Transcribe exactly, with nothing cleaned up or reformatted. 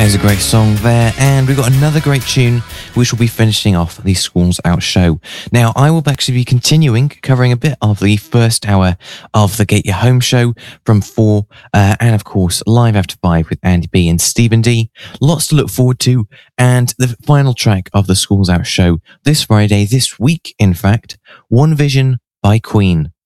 That is a great song there, and we've got another great tune which will be finishing off the Schools Out show. Now, I will actually be continuing covering a bit of the first hour of the Get Your Home show from four, uh, and of course, live after five with Andy B and Stephen D. Lots to look forward to, and the final track of the Schools Out show this Friday, this week, in fact, One Vision by Queen.